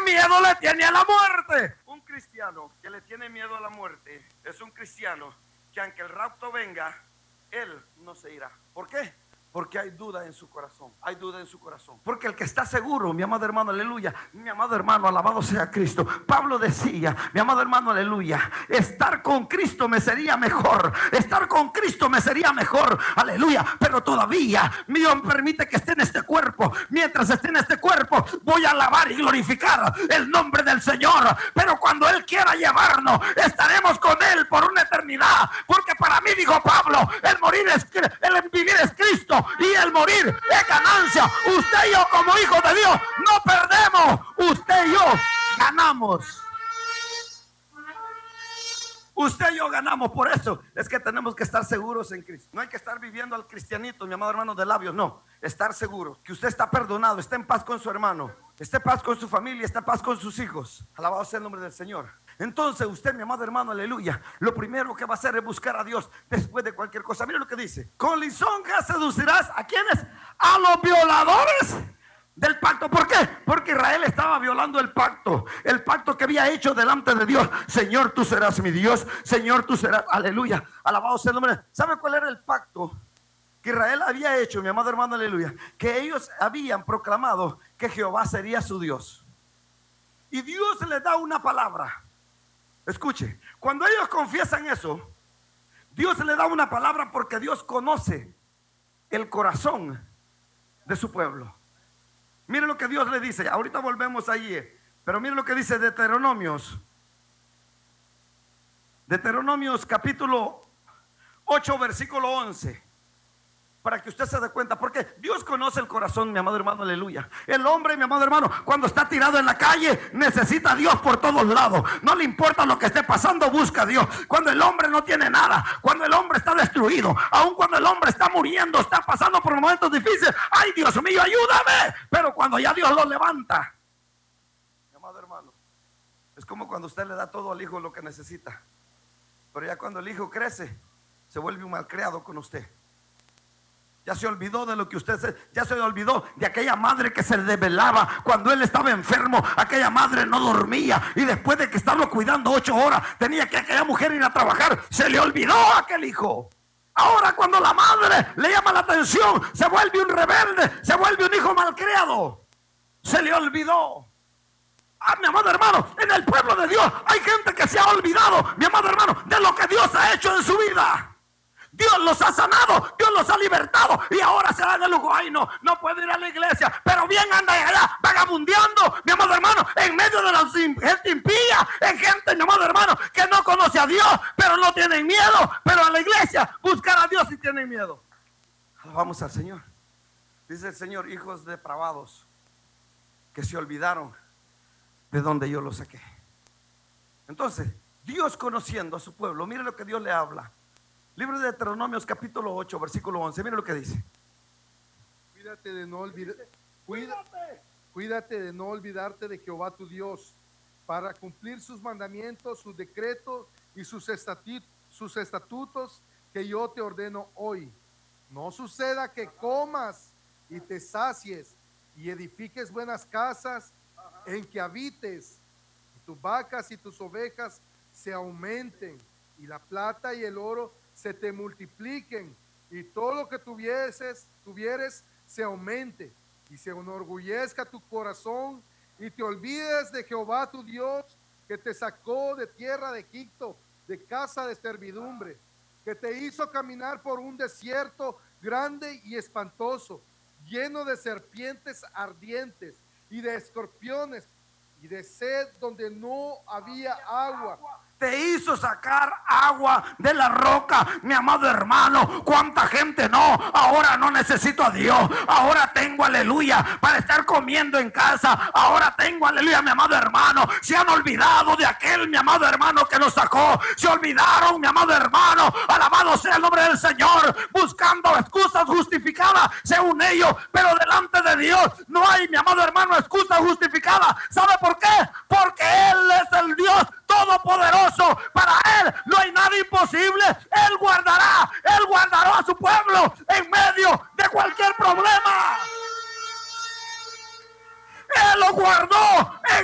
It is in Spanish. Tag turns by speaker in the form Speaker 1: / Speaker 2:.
Speaker 1: miedo le tiene a la muerte. Un cristiano que le tiene miedo a la muerte es un cristiano que aunque el rapto venga, él no se irá. ¿Por qué? Porque hay duda en su corazón. Hay duda en su corazón. Porque el que está seguro, mi amado hermano, aleluya, mi amado hermano, alabado sea Cristo. Pablo decía, mi amado hermano, aleluya, estar con Cristo me sería mejor. Estar con Cristo me sería mejor, aleluya. Pero todavía mi Dios permite que esté en este cuerpo. Mientras esté en este cuerpo, voy a alabar y glorificar el nombre del Señor. Pero cuando Él quiera llevarnos, estaremos con Él por una eternidad. Porque para mí, dijo Pablo, el vivir es Cristo y el morir es ganancia. Usted y yo, como hijos de Dios, no perdemos. Usted y yo ganamos. Usted y yo ganamos. Por eso es que tenemos que estar seguros en Cristo. No hay que estar viviendo al cristianito, mi amado hermano, de labios. No, estar seguro que usted está perdonado, está en paz con su hermano, está en paz con su familia, está en paz con sus hijos. Alabado sea el nombre del Señor. Entonces usted, mi amado hermano, aleluya, lo primero que va a hacer es buscar a Dios después de cualquier cosa. Mire lo que dice: con lisonja seducirás ¿a quiénes? A los violadores del pacto. ¿Por qué? Porque Israel estaba violando el pacto que había hecho delante de Dios. Señor, tú serás mi Dios. Señor, tú serás, aleluya, alabado sea el nombre. ¿Sabe cuál era el pacto que Israel había hecho, mi amado hermano, aleluya? Que ellos habían proclamado que Jehová sería su Dios. Y Dios les da una palabra. Escuche, cuando ellos confiesan eso, Dios le da una palabra, porque Dios conoce el corazón de su pueblo. Mire lo que Dios le dice. Ahorita volvemos allí, pero mire lo que dice Deuteronomios capítulo 8 versículo 11, para que usted se dé cuenta, porque Dios conoce el corazón, mi amado hermano, aleluya. El hombre, mi amado hermano, cuando está tirado en la calle, necesita a Dios por todos lados. No le importa lo que esté pasando, busca a Dios. Cuando el hombre no tiene nada, cuando el hombre está destruido, aun cuando el hombre está muriendo, está pasando por momentos difíciles, ay, Dios mío, ayúdame. Pero cuando ya Dios lo levanta, mi amado hermano, es como cuando usted le da todo al hijo lo que necesita, pero ya cuando el hijo crece, se vuelve un malcriado con usted. Ya se olvidó de lo que ya se olvidó de aquella madre que se desvelaba cuando él estaba enfermo. Aquella madre no dormía, y después de que estarlo cuidando 8 horas, tenía que aquella mujer ir a trabajar. Se le olvidó a aquel hijo. Ahora, cuando la madre le llama la atención, se vuelve un rebelde, se vuelve un hijo malcriado. Se le olvidó. Mi amado hermano, en el pueblo de Dios hay gente que se ha olvidado, mi amado hermano, de lo que Dios ha hecho en su vida. Dios los ha sanado, Dios los ha libertado, y ahora se dan el lujo. Ay, no puedo ir a la iglesia, pero bien anda allá vagabundeando, mi amado hermano, en medio de la gente impía, en gente, mi amado hermano, que no conoce a Dios, pero no tienen miedo. Pero a la iglesia buscar a Dios y tienen miedo. Alabamos al Señor. Dice el Señor: hijos depravados, que se olvidaron de donde yo los saqué. Entonces, Dios, conociendo a su pueblo, mire lo que Dios le habla. Libro de Deuteronomios capítulo 8 versículo 11. Mire lo que dice:
Speaker 2: cuídate de no olvidarte de Jehová tu Dios, para cumplir sus mandamientos, sus decretos y sus estatutos que yo te ordeno hoy. No suceda que comas y te sacies y edifiques buenas casas en que habites, y tus vacas y tus ovejas se aumenten, y la plata y el oro se te multipliquen, y todo lo que tuvieres se aumente, y se enorgullezca tu corazón, y te olvides de Jehová tu Dios, que te sacó de tierra de Egipto, de casa de servidumbre, que te hizo caminar por un desierto grande y espantoso, lleno de serpientes ardientes y de escorpiones, y de sed donde no había agua.
Speaker 1: Te hizo sacar agua de la roca, mi amado hermano. ¿Cuánta gente no? Ahora no necesito a Dios. Ahora tengo, aleluya, para estar comiendo en casa. Ahora tengo, aleluya, mi amado hermano. Se han olvidado de aquel, mi amado hermano, que nos sacó. Se olvidaron, mi amado hermano. Alabado sea el nombre del Señor. Buscando excusas justificadas según ellos. Pero delante de Dios no hay, mi amado hermano, excusa justificada. ¿Sabe por